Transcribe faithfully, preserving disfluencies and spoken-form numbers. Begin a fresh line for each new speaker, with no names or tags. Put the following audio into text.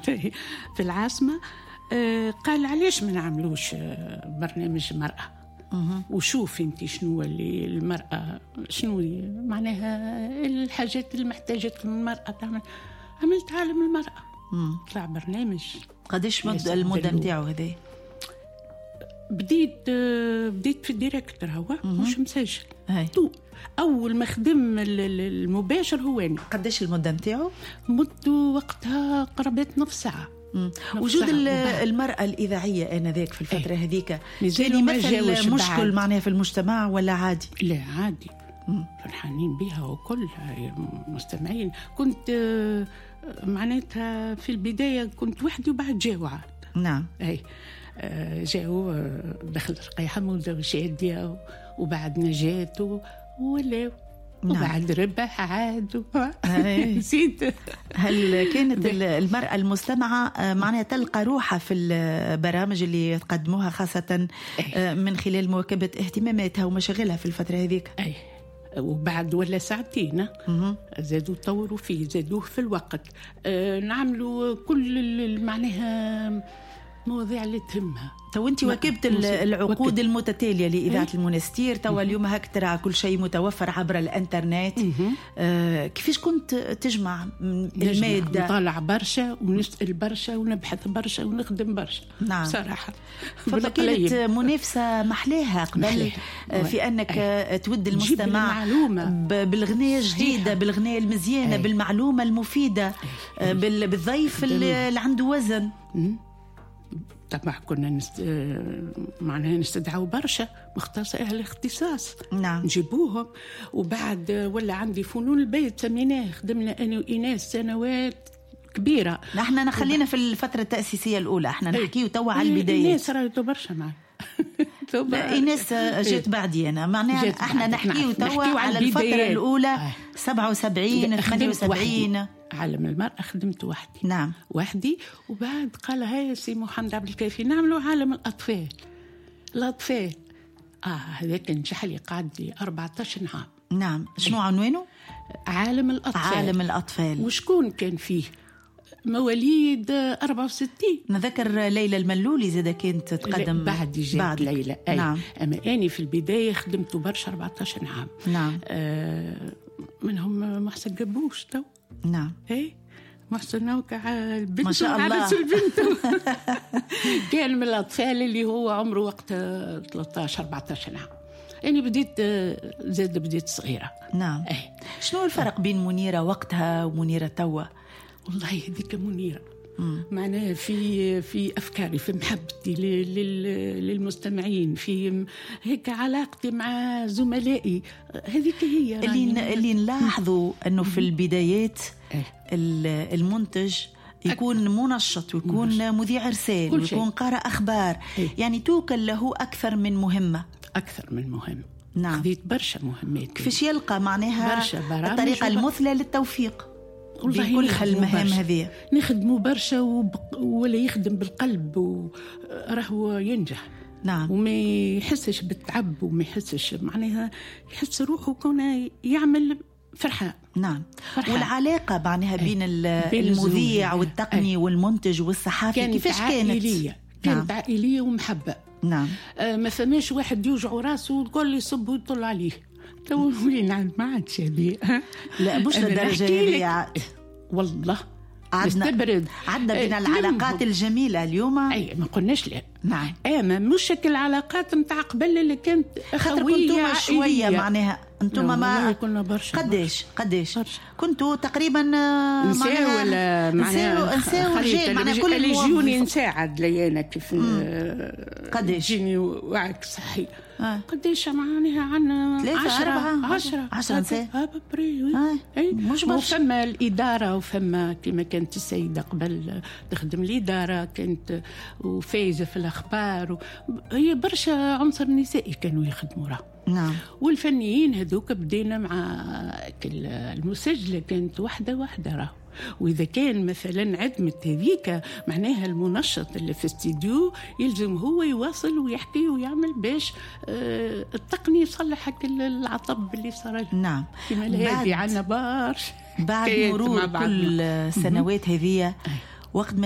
في العاصمة. آه قال علاش ما نعملوش برنامج مرأة؟ وشوف انت شنو اللي المرأة شنو معناها الحاجات اللي محتاجة المرأة تعمل. عملت عالم المرأة. مم. طلع برنامج.
قديش مد المدة نتاعو هذا؟
بديت بديت في الديريكتور هو مش مسجل.
هاي.
اول ما خدم المباشر هو أنا.
قديش المدة نتاعو؟
مدته وقتها قربت نصف ساعة.
وجود المرأة الإذاعية آنذاك في الفترة أيه. هذيك كان مثل مشكل معناها في المجتمع ولا عادي؟
لا عادي. فرحانين بها وكل مستمعين. كنت معناتها في البداية كنت وحدي وبعد جاوا عاد.
نعم.
أي جاوا دخل رقية حمودة وشادية وبعد نجاة ولا
نعم.
وبعد ربح عاد نسيت.
هل كانت المرأة المستمعة معناها تلقى روحها في البرامج اللي تقدموها خاصة من خلال مواكبة اهتماماتها ومشاغلها في الفترة هذيك؟
أي. وبعد ولا ساعتين زادوا طوروا فيه زادوه في الوقت. أه نعملوا كل معناها مواضيع اللي تهمها.
تو انت واكبت العقود وكبت. المتتاليه لاذاعه المونستير. تو اليوم هك ترى كل شيء متوفر عبر الانترنت. آه كيفاش كنت تجمع الماده؟
نطالع برشا ونسال برشا ونبحث برشا ونخدم برشا.
نعم.
صراحه
فكانت منافسه محلاها قبل محليها. في انك أيه. تود المستمع بالغنية جديده بالغنية المزيانه أيه. بالمعلومه المفيده أيه. بالضيف اللي عنده وزن.
طبعا كنا نست... معناها نستدعوا برشا مختص أهل الاختصاص.
نعم.
نجيبوهم. وبعد ولا عندي فنون البيت سميناه خدمنا أنا وإيناس سنوات كبيرة.
نحن نخلينا في الفترة التأسيسية الأولى احنا نحكيه توا على البداية.
إيناس رايتو برشا معي.
إيناس جات بعدي أنا معناها احنا نحكيه توا على الفترة الأولى سبعة وسبعين ثمانية وسبعين.
عالم المرأة خدمت وحدي.
نعم.
وحدي. وبعد قال هاي سي محمد عبد الكافي نعملوا عالم الأطفال. الأطفال آه هذاك نجح لي قعد لي أربعة عشر عام.
نعم. شنو عنوانه؟
عالم الأطفال.
عالم الأطفال.
وشكون كان فيه؟ مواليد أربعة وستين.
نذكر ليلى الملولي زادة كانت تقدم
بعد جات بعد ليلى. أي.
نعم.
أما أني في البداية خدمت برشا أربعة عشر عام.
نعم.
آه منهم محسن قبوش تو.
نعم.
ايه محسن نوكع البنت
ما شاء الله.
البنت كان من الأطفال اللي هو عمره وقت ثلاثة عشر أربعة عشر عام. يعني بديت زاد بديت صغيرة.
نعم.
ايه.
شنو الفرق بين منيرة وقتها ومنيرة توا؟
والله هذيك منيرة معناها في في أفكاري في محبتي للمستمعين في هيك علاقتي مع زملائي هذيك هي
اللي اللي نلاحظوا أنه في البدايات المنتج يكون منشط ويكون منشط. مذيع رسائل ويكون قارئ أخبار.
إيه؟
يعني توكل له أكثر من مهمة.
أكثر من مهم.
نعم.
خذيت برشا مهمات.
كيفاش يلقى معناها الطريقة المثلى للتوفيق بكل هالمهام هذه؟
نخدموا برشا وبق... ولا يخدم بالقلب وراهو ينجح.
نعم.
وما يحسش بالتعب وما يحسش معناها يحس روحه كونه يعمل فرحان.
نعم. فرحان. والعلاقة معناها بين المذيع والتقني أي. والمنتج والصحافي كيفاش كانت؟
عائلية. كانت نعم. عائلية ومحبة.
نعم.
آه ما فماش واحد يوجع راسه وتقول لي صب ويطل عليه. تو وين عاد ما عادش هذه.
لا مش لدرجة عاد.
والله
عدنا
نستبرد.
عدنا بين العلاقات الجميلة اليوم.
أي ما قلناش لا.
نعم.
أما مش العلاقات متاع قبل اللي كانت
خوية شوية معناها أنتم ما
كنا برشا.
قديش قديش برشا. كنتوا تقريبا
نساء ولا
معناها نساء ورجال معناها كل
اللي يجوني نساعد ليانا كيف
قديش
جيني وعك صحي.
آه.
قديش معناها عنا
ثلاثة أربعة
عشرة
عشرة نساء.
آه
آه. مش برشا.
وفما الإدارة وفما كما كانت السيدة قبل تخدم الإدارة كانت وفايزة في الأخبار و... هي برشا عنصر نسائي كانوا يخدموا راه.
نعم.
والفنيين هذوك بدينا مع المسجلة كانت واحدة واحدة راه. وإذا كان مثلا عدمت هذيك معناها المنشط اللي في استديو يلزم هو يواصل ويحكي ويعمل باش آه التقني يصلح العطب اللي صار.
نعم.
كما هذه عنا بارش
بعد مرور كل سنوات هذه وقت